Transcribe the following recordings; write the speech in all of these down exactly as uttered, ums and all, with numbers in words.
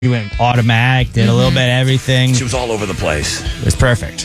You went automatic, did mm-hmm. a little bit of everything. She was all over the place. It was perfect.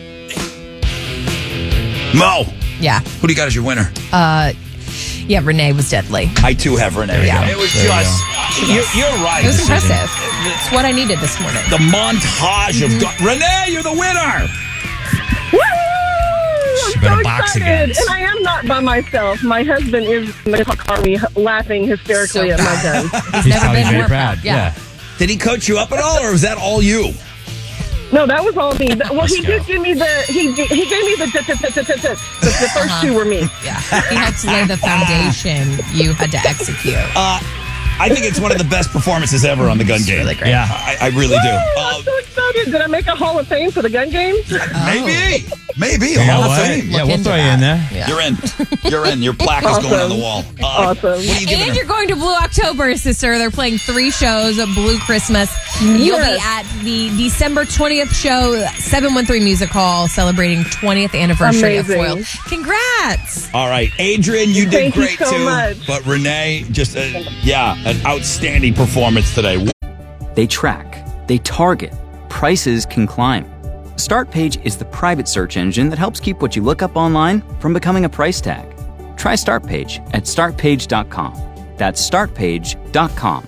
Mo. Yeah. Who do you got as your winner? Uh, yeah, Renee was deadly. I too have Renee. Yeah. It was there just, you you're, you're right. It was impressive. It's what I needed this morning. The montage mm-hmm. of God. Renee, you're the winner. Woo! She I'm better so box excited. again. And I am not by myself. My husband is in the car me laughing hysterically So at my gun. He's, He's never probably been very more proud. proud. Yeah. yeah. Did he coach you up at all, or was that all you? No, that was all me. Well, Let's he go. did give me the, he he gave me the, the, the, the, the, the, the first Uh-huh. two were me. Yeah. He had to lay the foundation you had to execute. Uh, I think it's one of the best performances ever on the gun game. Really great. Yeah. I, I really do. Woo, Uh, I'm so excited. Did I make a Hall of Fame for the gun game? Maybe. Maybe. You A know Hall of what? Fame. Yeah, Look we'll into throw you that. in there. Yeah. You're in. You're in. Your plaque is Awesome. going on the wall. Uh, Awesome. What are you giving And her? you're going to Blue October, sister. They're playing three shows at Blue Christmas. You'll be at the December twentieth show, seven one three Music Hall, celebrating twentieth anniversary Amazing. of Foil. Congrats. All right, Adrian, you did Thank you great so too. much. But Renee, just a, yeah, an outstanding performance today. They track, they target, prices can climb. StartPage is the private search engine that helps keep what you look up online from becoming a price tag. Try StartPage at start page dot com. That's start page dot com.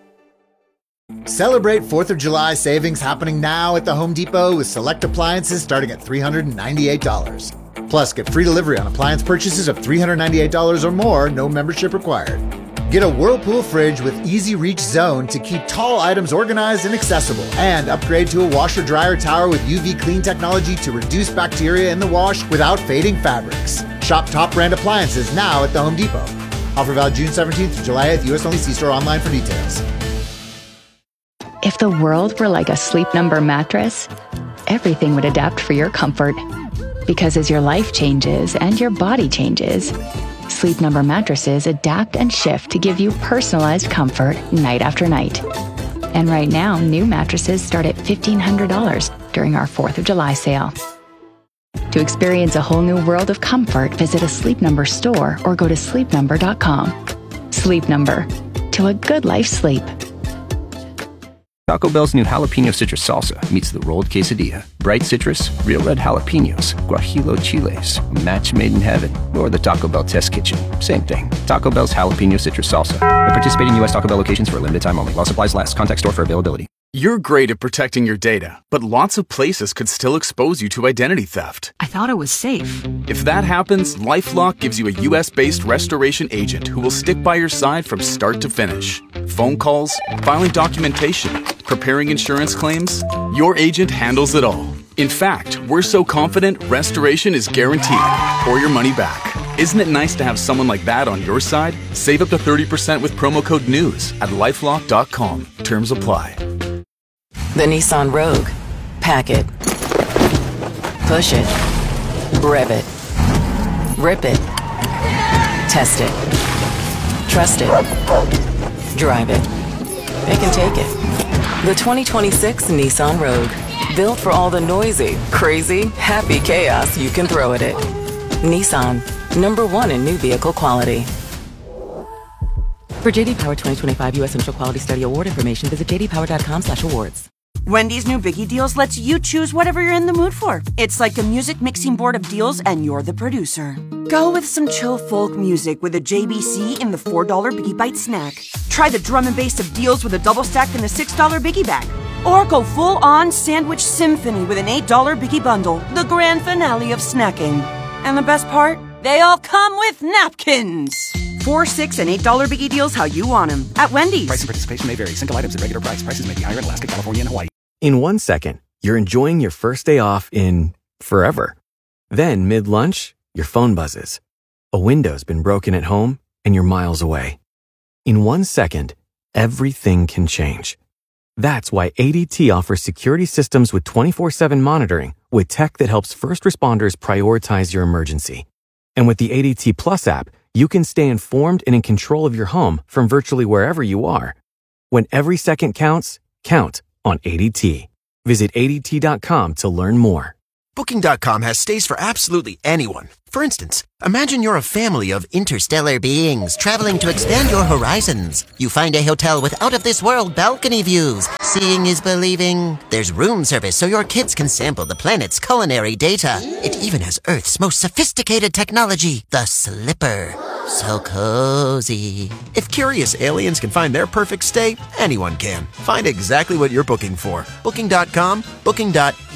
Celebrate fourth of July savings happening now at the Home Depot with select appliances starting at three hundred ninety-eight dollars. Plus, get free delivery on appliance purchases of three hundred ninety-eight dollars or more, no membership required. Get a Whirlpool fridge with Easy Reach Zone to keep tall items organized and accessible. And upgrade to a washer-dryer tower with U V clean technology to reduce bacteria in the wash without fading fabrics. Shop top brand appliances now at the Home Depot. Offer valid June seventeenth to July eighth, U S only. See store online for details. If the world were like a Sleep Number mattress, everything would adapt for your comfort. Because as your life changes and your body changes, Sleep Number mattresses adapt and shift to give you personalized comfort night after night. And right now, new mattresses start at fifteen hundred dollars during our fourth of July sale. To experience a whole new world of comfort, visit a Sleep Number store or go to sleep number dot com. Sleep Number. To a good life sleep. Taco Bell's new jalapeno citrus salsa meets the rolled quesadilla. Bright citrus, real red jalapenos, guajillo chiles, a match made in heaven, or the Taco Bell test kitchen. Same thing. Taco Bell's jalapeno citrus salsa. At participating U S Taco Bell locations for a limited time only. While supplies last. Contact store for availability. You're great at protecting your data, but lots of places could still expose you to identity theft. I thought it was safe. If that happens, LifeLock gives you a U S-based restoration agent who will stick by your side from start to finish. Phone calls, filing documentation, preparing insurance claims, your agent handles it all. In fact, we're so confident restoration is guaranteed or your money back. Isn't it nice to have someone like that on your side? Save up to thirty percent with promo code NEWS at lifelock dot com. Terms apply. The Nissan Rogue. Pack it. Push it. Rev it. Rip it. Test it. Trust it. Drive it. It can take it. The twenty twenty-six Nissan Rogue. Built for all the noisy, crazy, happy chaos you can throw at it. Nissan. Number one in new vehicle quality. For J D Power twenty twenty-five U S Initial Quality Study Award information, visit j d power dot com slash awards. Wendy's new Biggie Deals lets you choose whatever you're in the mood for. It's like a music mixing board of deals, and you're the producer. Go with some chill folk music with a J B C in the four dollar Biggie Bite snack. Try the drum and bass of deals with a double stack in the six dollar Biggie Bag. Or go full-on sandwich symphony with an eight dollar Biggie Bundle, the grand finale of snacking. And the best part? They all come with napkins. Four, six, and eight dollar Biggie Deals how you want them at Wendy's. Price and participation may vary. Single items at regular price. Prices may be higher in Alaska, California, and Hawaii. In one second, you're enjoying your first day off in forever. Then, mid-lunch, your phone buzzes. A window's been broken at home, and you're miles away. In one second, everything can change. That's why A D T offers security systems with twenty-four seven monitoring with tech that helps first responders prioritize your emergency. And with the A D T Plus app, you can stay informed and in control of your home from virtually wherever you are. When every second counts, count on A D T. Visit A D T dot com to learn more. Booking dot com has stays for absolutely anyone. For instance, imagine you're a family of interstellar beings traveling to expand your horizons. You find a hotel with out-of-this-world balcony views. Seeing is believing. There's room service so your kids can sample the planet's culinary data. It even has Earth's most sophisticated technology, the Slipper. So cozy. If curious aliens can find their perfect stay, anyone can. Find exactly what you're booking for. Booking dot com, Booking.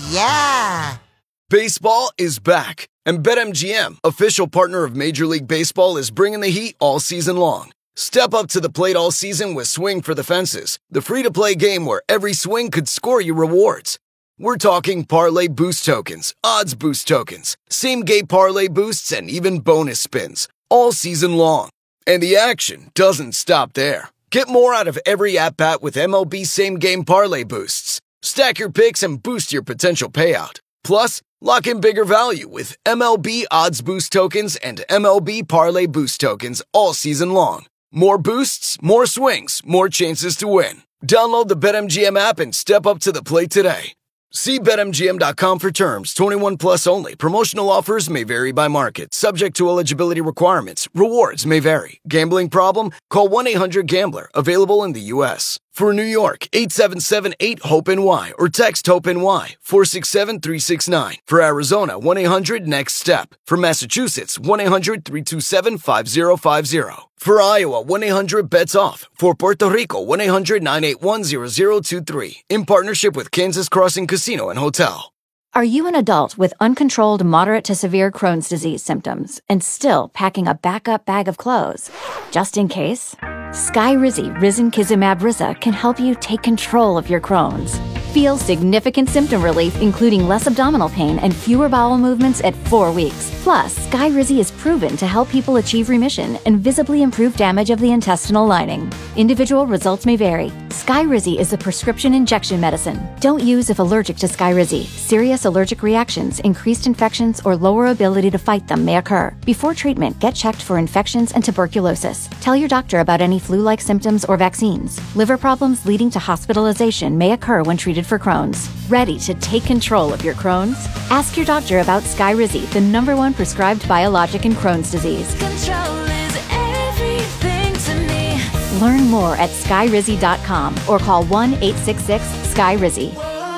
Yeah. Baseball is back, and BetMGM, official partner of Major League Baseball, is bringing the heat all season long. Step up to the plate all season with Swing for the Fences, the free-to-play game where every swing could score you rewards. We're talking parlay boost tokens, odds boost tokens, same-game parlay boosts, and even bonus spins, all season long. And the action doesn't stop there. Get more out of every at-bat with M L B same-game parlay boosts. Stack your picks and boost your potential payout. Plus, lock in bigger value with M L B Odds Boost Tokens and M L B Parlay Boost Tokens all season long. More boosts, more swings, more chances to win. Download the BetMGM app and step up to the plate today. See Bet M G M dot com for terms. twenty-one plus only. Promotional offers may vary by market. Subject to eligibility requirements. Rewards may vary. Gambling problem? Call one eight hundred gambler. Available in the U S For New York, eight seven seven eight hope N Y or text HOPE-NY four six seven three six nine. For Arizona, one eight hundred next step. For Massachusetts, one eight hundred three two seven five zero five zero. For Iowa, one eight hundred bets off. For Puerto Rico, one eight hundred nine eight one zero zero two three. In partnership with Kansas Crossing Casino and Hotel. Are you an adult with uncontrolled moderate to severe Crohn's disease symptoms and still packing a backup bag of clothes? Just in case? Skyrizi Risankizumab Riza can help you take control of your Crohn's. Feel significant symptom relief, including less abdominal pain and fewer bowel movements at four weeks. Plus, Skyrizi is proven to help people achieve remission and visibly improve damage of the intestinal lining. Individual results may vary. Skyrizi is a prescription injection medicine. Don't use if allergic to Skyrizi. Serious allergic reactions, increased infections, or lower ability to fight them may occur. Before treatment, get checked for infections and tuberculosis. Tell your doctor about any flu-like symptoms or vaccines. Liver problems leading to hospitalization may occur when treated for Crohn's. Ready to take control of your Crohn's? Ask your doctor about Skyrizi, the number one prescribed biologic in Crohn's disease. Control is everything to me. Learn more at skyrizi dot com or call one eight six six sky rizi.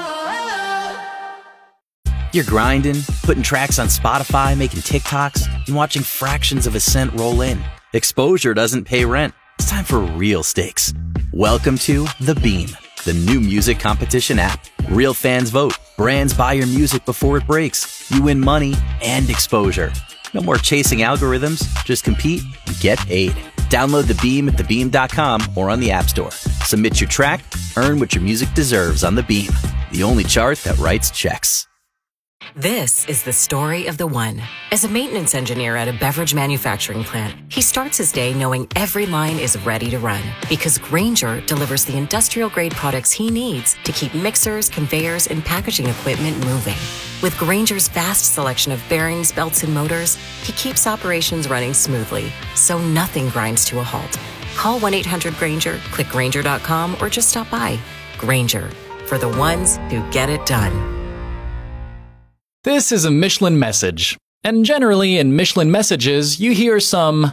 You're grinding, putting tracks on Spotify, making TikToks, and watching fractions of a cent roll in. Exposure doesn't pay rent. It's time for real stakes. Welcome to The Beam, the new music competition app. Real fans vote. Brands buy your music before it breaks. You win money and exposure. No more chasing algorithms. Just compete and get paid. Download The Beam at the beam dot com or on the App Store. Submit your track. Earn what your music deserves on The Beam, the only chart that writes checks. This is the story of the one. As a maintenance engineer at a beverage manufacturing plant, he starts his day knowing every line is ready to run because Grainger delivers the industrial-grade products he needs to keep mixers, conveyors, and packaging equipment moving. With Grainger's vast selection of bearings, belts, and motors, he keeps operations running smoothly, so nothing grinds to a halt. Call one eight hundred Grainger, click Grainger dot com, or just stop by. Grainger, for the ones who get it done. This is a Michelin message, and generally in Michelin messages you hear some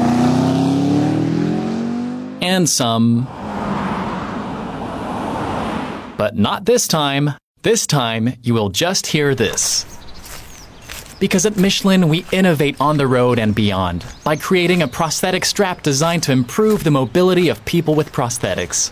and some, but not this time. This time you will just hear this. Because at Michelin we innovate on the road and beyond by creating a prosthetic strap designed to improve the mobility of people with prosthetics.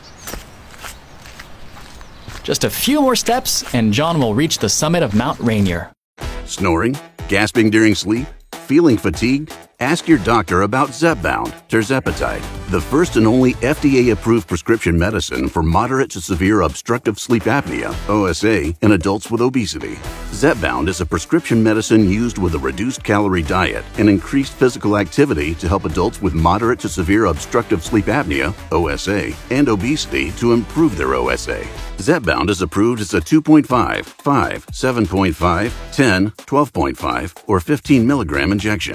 Just a few more steps, and John will reach the summit of Mount Rainier. Snoring? Gasping during sleep? Feeling fatigued? Ask your doctor about Zepbound, tirzepatide, the first and only F D A-approved prescription medicine for moderate to severe obstructive sleep apnea, O S A, in adults with obesity. Zepbound is a prescription medicine used with a reduced calorie diet and increased physical activity to help adults with moderate to severe obstructive sleep apnea, O S A, and obesity to improve their O S A. Zepbound is approved as a two point five, five, seven point five, ten, twelve point five, or fifteen milligram injection.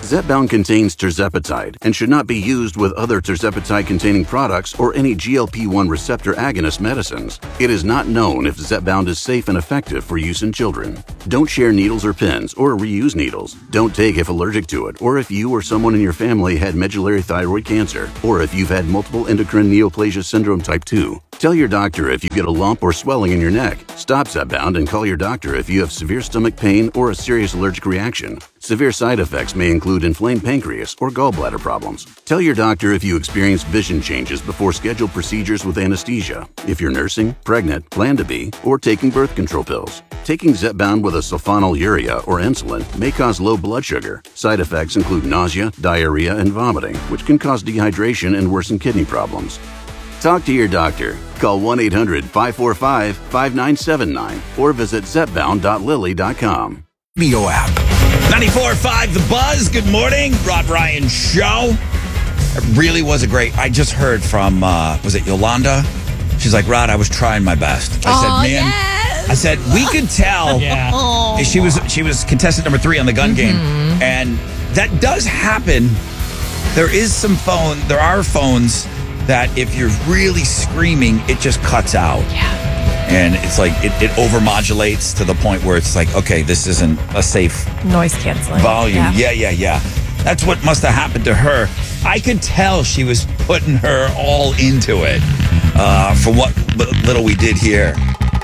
Zepbound contains tirzepatide and should not be used with other tirzepatide-containing products or any G L P one receptor agonist medicines. It is not known if Zepbound is safe and effective for use in children. Don't share needles or pins or reuse needles. Don't take if allergic to it or if you or someone in your family had medullary thyroid cancer or if you've had multiple endocrine neoplasia syndrome type two. Tell your doctor if you get a lump or swelling in your neck. Stop Zepbound and call your doctor if you have severe stomach pain or a serious allergic reaction. Severe side effects may include inflamed pancreas or gallbladder problems. Tell your doctor if you experience vision changes before scheduled procedures with anesthesia, if you're nursing, pregnant, plan to be, or taking birth control pills. Taking Zepbound with a sulfonylurea or insulin may cause low blood sugar. Side effects include nausea, diarrhea, and vomiting, which can cause dehydration and worsen kidney problems. Talk to your doctor. Call one eight hundred five four five five nine seven nine or visit zepbound dot lilly dot com. Neo app. ninety-four point five The Buzz. Good morning. Rod Ryan Show. It really was a great. I just heard from, uh, was it Yolanda? She's like, Rod, I was trying my best. I Aw, said, man. yes. I said, we could tell. Yeah. Aw. She was she was contestant number three on the gun game. And that does happen. There is some phone. There are phones that if you're really screaming, it just cuts out. Yeah. And it's like, it, it overmodulates to the point where it's like, okay, this isn't a safe Noise canceling. volume. Yeah. Yeah, yeah, yeah. That's what must have happened to her. I could tell she was putting her all into it uh, for what li- little we did here.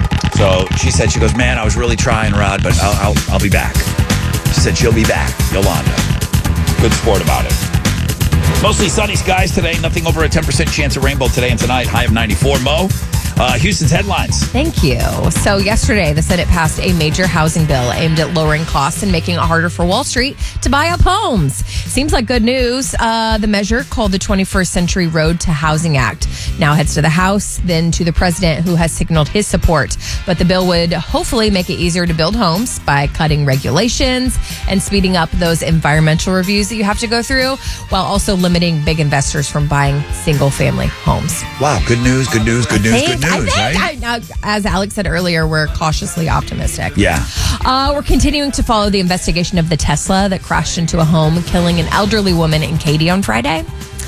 So she said, she goes, man, I was really trying, Rod, but I'll, I'll, I'll be back. She said she'll be back, Yolanda. Good sport about it. Mostly sunny skies today. Nothing over a ten percent chance of rainbow today and tonight. High of ninety-four. Mo, uh, Houston's headlines. Thank you. So yesterday, the Senate passed a major housing bill aimed at lowering costs and making it harder for Wall Street to buy up homes. Seems like good news. Uh, the measure, called the twenty-first Century Road to Housing Act, now heads to the House, then to the president, who has signaled his support. But the bill would hopefully make it easier to build homes by cutting regulations and speeding up those environmental reviews that you have to go through, while also limiting big investors from buying single-family homes. Wow, good news, good news, good news, I think, good news, I think, right? I, uh, as Alex said earlier, we're cautiously optimistic. Yeah. Uh, we're continuing to follow the investigation of the Tesla that crashed into a home, killing an elderly woman in Katy on Friday.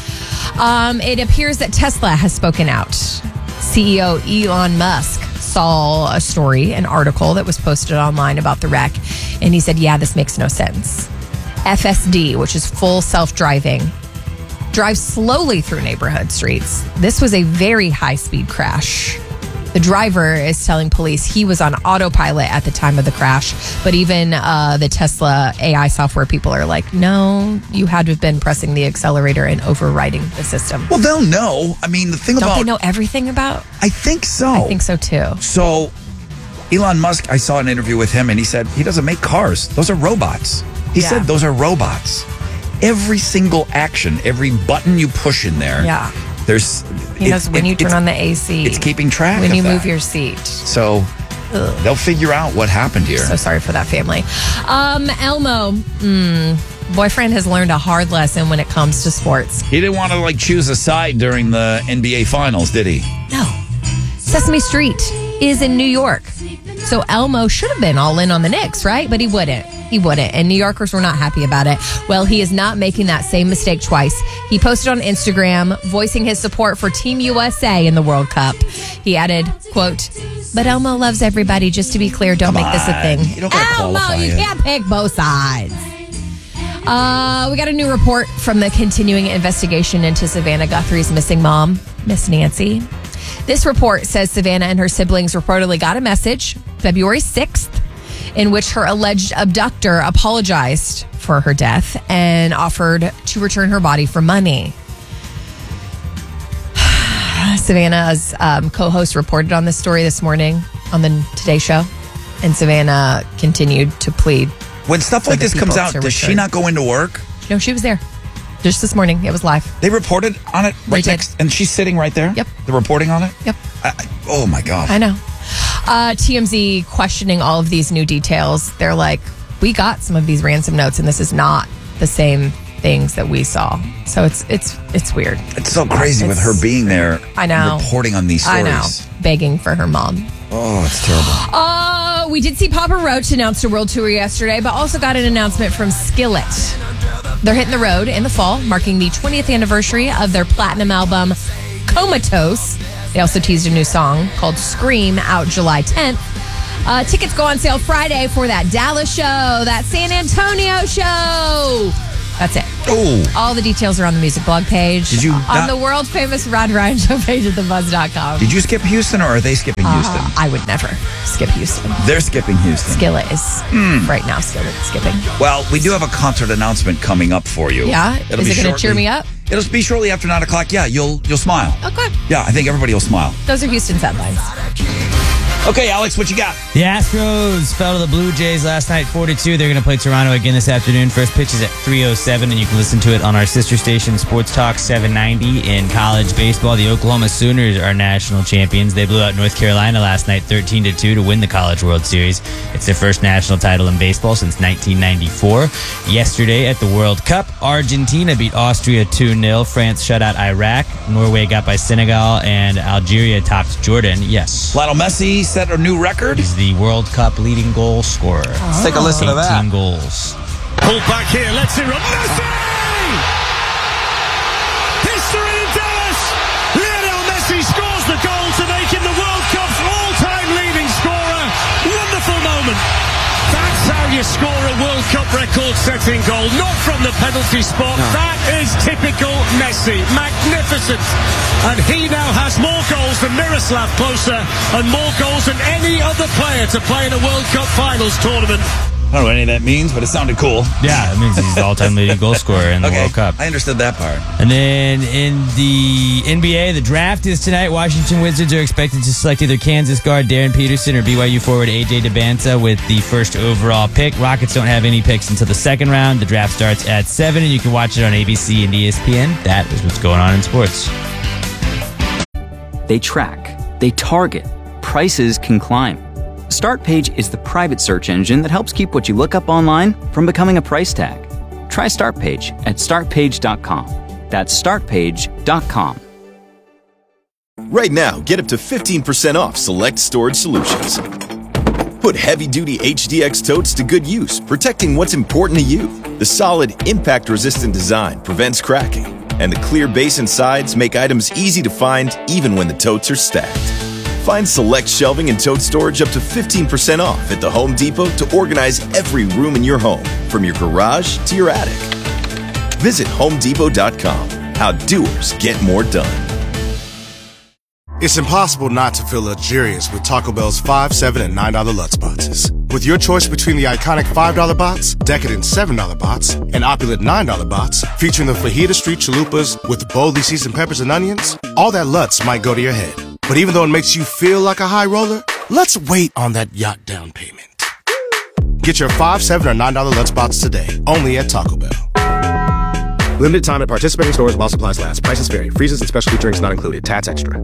Um, it appears that Tesla has spoken out. C E O Elon Musk saw a story, an article that was posted online about the wreck, and he said, yeah, this makes no sense. F S D, which is full self-driving, drives slowly through neighborhood streets. This was a very high-speed crash. The driver is telling police he was on autopilot at the time of the crash, but even uh, the Tesla A I software people are like, no, you had to have been pressing the accelerator and overriding the system. Well, they'll know. I mean, the thing Don't about... they know everything about? I think so. I think so, too. So, Elon Musk, I saw an interview with him, and he said he doesn't make cars. Those are robots. He Yeah. said those are robots. Every single action, every button you push in there, Yeah. there's... He it- knows when it- you turn it's- on the A C. It's keeping track When of you that. move your seat. So, Ugh. they'll figure out what happened here. So sorry for that family. Um, Elmo, mm, boyfriend has learned a hard lesson when it comes to sports. He didn't want to, like, choose a side during the N B A Finals, did he? No. Sesame Street is in New York. So Elmo should have been all in on the Knicks, right? But he wouldn't. He wouldn't. And New Yorkers were not happy about it. Well, he is not making that same mistake twice. He posted on Instagram voicing his support for Team U S A in the World Cup. He added, quote, but Elmo loves everybody. Just to be clear, don't Come make this a on. thing. You don't gotta Elmo, qualify you it. can't pick both sides. Uh, we got a new report from the continuing investigation into Savannah Guthrie's missing mom, Miss Nancy. This report says Savannah and her siblings reportedly got a message February sixth in which her alleged abductor apologized for her death and offered to return her body for money. Savannah's um, co-host reported on this story this morning on the Today Show, and Savannah continued to plead. When stuff for like the this comes people out, to does she return. not go into work? No, she was there. Just this morning. It was live. They reported on it right They did. next, and she's sitting right there? Yep. They're reporting on it? Yep. I, I- oh, my God. I know. Uh, T M Z questioning all of these new details. They're like, we got some of these ransom notes, and this is not the same things that we saw. So it's it's it's weird. It's so crazy with It's- her being there, I know. reporting on these I stories. know. Begging for her mom. Oh, it's terrible. Uh, we did see Papa Roach announced a world tour yesterday, but also got an announcement from Skillet. They're hitting the road in the fall, marking the twentieth anniversary of their platinum album, Comatose. They also teased a new song called Scream, out July tenth. Uh, tickets go on sale Friday for that Dallas show, that San Antonio show. That's it. Oh. All the details are on the music blog page. Did you on not- the world famous Rod Ryan Show page at the buzz dot com. Did you skip Houston, or are they skipping Uh, Houston? I would never skip Houston. They're skipping Houston. Skillet is right now Skillet skipping. Well, we do have a concert announcement coming up for you. Yeah? It'll Is be it going to cheer shortly- me up? It'll be shortly after nine o'clock. Yeah, you'll you'll smile. Okay. Yeah, I think everybody will smile. Those are Houston's headlines. Okay, Alex, what you got? The Astros fell to the Blue Jays last night, four to two. They're going to play Toronto again this afternoon. First pitch is at three oh seven, and you can listen to it on our sister station, Sports Talk seven ninety. In college baseball, the Oklahoma Sooners are national champions. They blew out North Carolina last night, thirteen to two, to win the College World Series. It's their first national title in baseball since nineteen ninety-four. Yesterday at the World Cup, Argentina beat Austria two nil. France shut out Iraq. Norway got by Senegal, and Algeria topped Jordan. Yes. Lionel Messi set a new record. He's the World Cup leading goal scorer. Let's take a listen to that. eighteen goals. Pulled back here, let's see Messi! History in Dallas! Lionel Messi scores the goal to make him the World Cup's all-time leading scorer. Wonderful moment. That's how you score a World Cup record-setting goal, not from the penalty spot. No. That is typical Messi. Magnificent. And he now has more goals than Miroslav Klose and more goals than any other player to play in a World Cup Finals tournament. I don't know what any of that means, but it sounded cool. Yeah, it means he's the all-time leading goal scorer in the Okay, World Cup. I understood that part. And then in the N B A, the draft is tonight. Washington Wizards are expected to select either Kansas guard Darren Peterson or B Y U forward A J DeBanza with the first overall pick. Rockets don't have any picks until the second round. The draft starts at seven, and you can watch it on A B C and E S P N. That is what's going on in sports. They track, they target, prices can climb. StartPage is the private search engine that helps keep what you look up online from becoming a price tag. Try StartPage at start page dot com. That's start page dot com. Right now, get up to fifteen percent off select storage solutions. Put heavy-duty H D X totes to good use, protecting what's important to you. The solid, impact-resistant design prevents cracking, and the clear base and sides make items easy to find even when the totes are stacked. Find select shelving and tote storage up to fifteen percent off at the Home Depot to organize every room in your home, from your garage to your attic. Visit home depot dot com. How doers get more done. It's impossible not to feel luxurious with Taco Bell's five, seven, and nine dollar Lutz boxes. With your choice between the iconic five dollar box, decadent seven dollar box, and opulent nine dollar box, featuring the Fajita Street Chalupas with boldly seasoned peppers and onions, all that Lutz might go to your head. But even though it makes you feel like a high roller, let's wait on that yacht down payment. Get your five, seven, or nine dollar Lutz box today, only at Taco Bell. Limited time at participating stores while supplies last. Prices vary. Freezes and specialty drinks not included. Tats extra.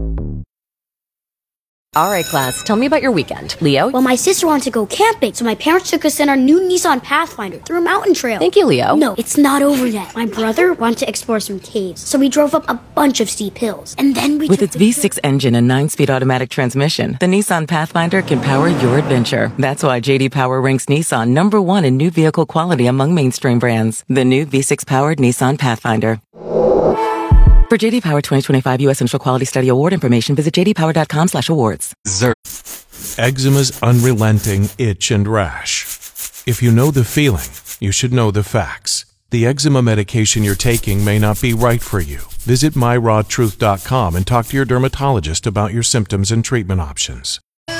All right, class, tell me about your weekend. Leo? Well, my sister wanted to go camping, so my parents took us in our new Nissan Pathfinder through a mountain trail. Thank you, Leo. No, it's not over yet. My brother wanted to explore some caves, so we drove up a bunch of steep hills. And then we With took its the V six engine and nine-speed automatic transmission, the Nissan Pathfinder can power your adventure. That's why J D Power ranks Nissan number one in new vehicle quality among mainstream brands. The new V six-powered Nissan Pathfinder. For J D Power twenty twenty-five U S Central Quality Study Award information, visit j d power dot com slash awards. Eczema's unrelenting itch and rash. If you know the feeling, you should know the facts. The eczema medication you're taking may not be right for you. Visit my raw truth dot com and talk to your dermatologist about your symptoms and treatment options.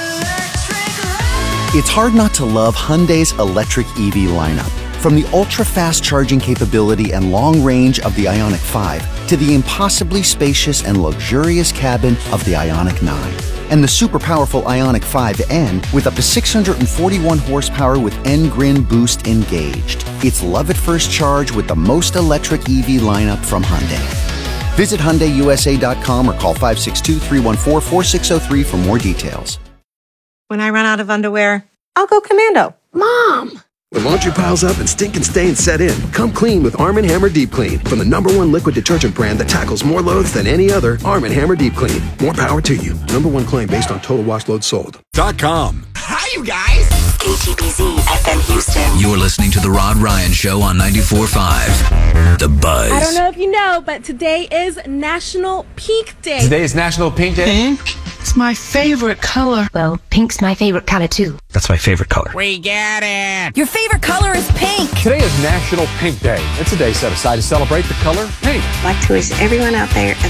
It's hard not to love Hyundai's electric E V lineup. From the ultra-fast charging capability and long range of the Ioniq five to the impossibly spacious and luxurious cabin of the Ioniq nine. And the super powerful Ioniq five N with up to six hundred forty-one horsepower with N-Grin Boost engaged. It's love at first charge with the most electric E V lineup from Hyundai. Visit Hyundai U S A dot com or call five six two, three one four, four six zero three for more details. When I run out of underwear, I'll go commando. Mom! When laundry piles up and stinking stains set in, come clean with Arm and Hammer Deep Clean. From the number one liquid detergent brand that tackles more loads than any other, Arm and Hammer Deep Clean. More power to you. Number one claim based on total wash load sold. Dot com. Hi, you guys. K T B Z F M Houston. You're listening to The Rod Ryan Show on ninety-four point five. The Buzz. I don't know if you know, but today is National Pink Day. Today is National Pink Day. Pink? It's my favorite color. Well, pink's my favorite color, too. That's my favorite color. We get it. Your favorite color is pink. Today is National Pink Day. It's a day set aside to celebrate the color pink. I'd like to wish everyone out there